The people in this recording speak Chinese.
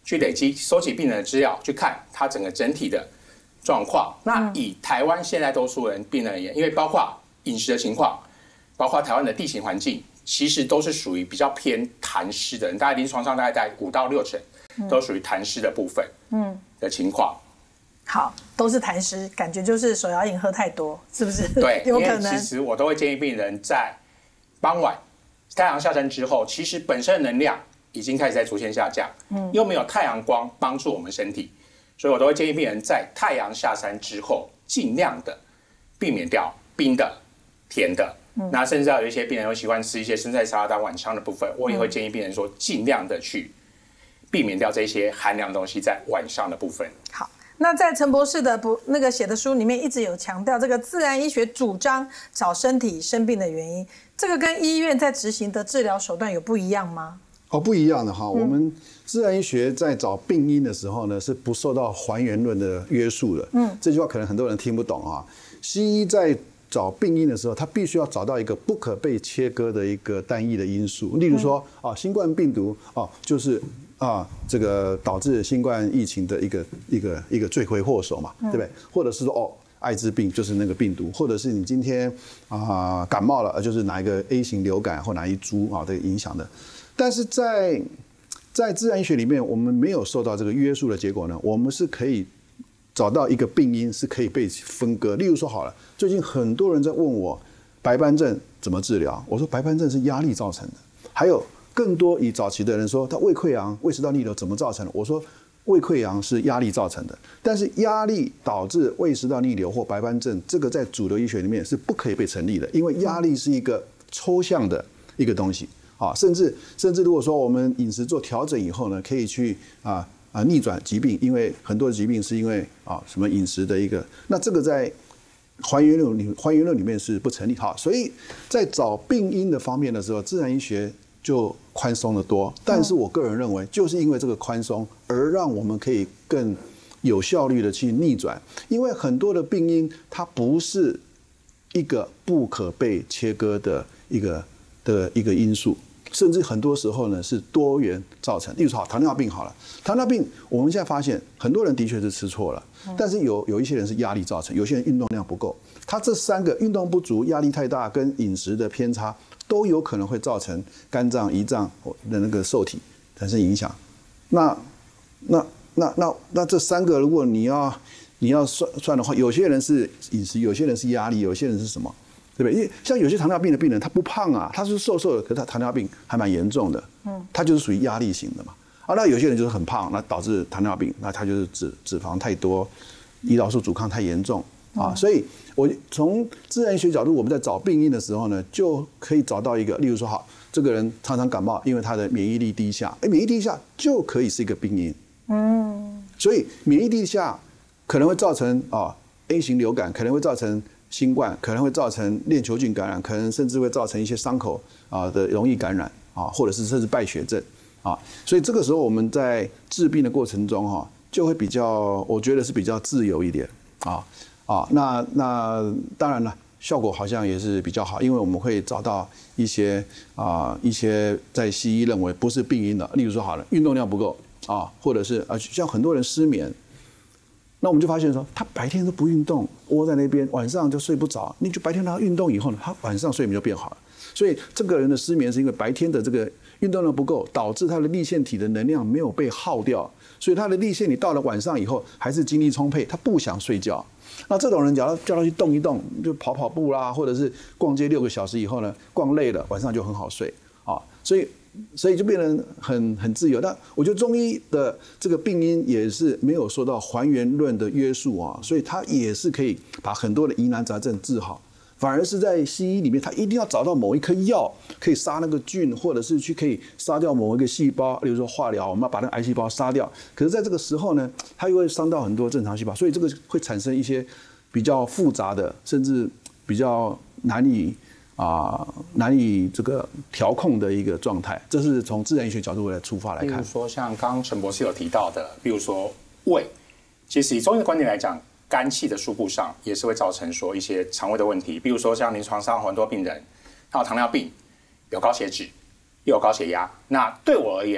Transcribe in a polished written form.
去累积收集病人的资料，去看他整体的状况。那以台湾现在多数人病人而言，因为包括饮食的情况，包括台湾的地形环境，其实都是属于比较偏痰湿的人，大概临床上大概在5到6成，都属于痰湿的部分的情况。 好，都是痰湿，感觉就是手摇饮喝太多，是不是？ 对， 有可能。 因为其实我都会建议病人在傍晚太阳下山之后，其实本身的能量已经开始在逐渐下降，又没有太阳光帮助我们身体，所以我都会建议病人在太阳下山之后，尽量的避免掉冰的、甜的。那甚至有一些病人会喜欢吃一些生菜沙拉当晚餐的部分，我也会建议病人说，尽量的去避免掉这些寒凉的东西在晚上的部分。 好。那在陈博士的写的书里面，一直有强调这个自然医学主张找身体生病的原因，这个跟医院在执行的治疗手段有不一样吗？ 不一样的哈。我们自然医学在找病因的时候呢，是不受到还原论的约束的。这句话可能很多人听不懂啊。西医在找病因的时候，他必须要找到一个不可被切割的一个单一的因素，例如说新冠病毒就是这个导致新冠疫情的一个罪魁祸首嘛，对不对？或者是说艾滋病就是那个病毒，或者是你今天感冒了，就是哪一个 A 型流感或哪一株的影响的。但是在自然医学里面，我们没有受到这个约束的结果呢，我们是可以找到一个病因是可以被分割。例如说好了，最近很多人在问我白斑症怎么治疗，我说白斑症是压力造成的，还有更多以早期的人说他胃溃疡、胃食道逆流怎么造成的，我说胃溃疡是压力造成的，但是压力导致胃食道逆流或白斑症，这个在主流医学里面是不可以被成立的，因为压力是一个抽象的一个东西甚至如果说我们饮食做调整以后呢，可以去逆转疾病，因为很多的疾病是因为什么饮食的一个，那这个在还原论里面是不成立。所以在找病因的方面的时候，自然医学就宽松得多。但是我个人认为，就是因为这个宽松，而让我们可以更有效率的去逆转。因为很多的病因它不是一个不可被切割的一个因素。甚至很多时候呢是多元造成，例如说糖尿病好了，糖尿病我们现在发现很多人的确是吃错了，但是有一些人是压力造成，有些人运动量不够，他这3个运动不足、压力太大跟饮食的偏差都有可能会造成肝脏、胰脏的那个受体产生影响。那这3个如果你要算的话，有些人是饮食，有些人是压力，有些人是什么？对不对？因为像有些糖尿病的病人，他不胖他是瘦的，可是他糖尿病还蛮严重的，他就是属于压力型的嘛。那有些人就是很胖，那导致糖尿病，那他就是脂肪太多，胰岛素阻抗太严重所以我从自然医学角度，我们在找病因的时候呢，就可以找到一个，例如说这个人常常感冒，因为他的免疫力低下，免疫力低下就可以是一个病因。所以免疫力低下可能会造成A 型流感，可能会造成新冠，可能会造成链球菌感染，可能甚至会造成一些伤口的容易感染或者是甚至败血症所以这个时候我们在治病的过程中就会比较，我觉得是比较自由一点那当然了，效果好像也是比较好，因为我们会找到一些在西医认为不是病因的，例如说好了，运动量不够或者是像很多人失眠。那我们就发现说，他白天都不运动，窝在那边，晚上就睡不着。你就白天让他运动以后呢，他晚上睡眠就变好了。所以这个人的失眠是因为白天的这个运动量不够，导致他的粒线体的能量没有被耗掉，所以他的粒线体到了晚上以后还是精力充沛，他不想睡觉。那这种人叫他去动一动，就跑步啦，或者是逛街6个小时以后呢，逛累了，晚上就很好睡所以就变得很自由。但我觉得中医的这个病因也是没有受到还原论的约束所以它也是可以把很多的疑难杂症治好。反而是在西医里面，它一定要找到某一颗药可以杀那个菌，或者是可以杀掉某一个细胞，例如说化疗，我们要把那个癌细胞杀掉。可是在这个时候呢，它又会伤到很多正常细胞，所以这个会产生一些比较复杂的，甚至比较难以这个调控的一个状态。这是从自然医学角度来出发来看。 比如说像刚刚陈博士有提到的，比如说胃，其实以中医的观点来讲，肝气的输布上也是会造成说一些肠胃的问题。比如说像临床上很多病人，他有糖尿病，有高血脂，又有高血压。那对我而言，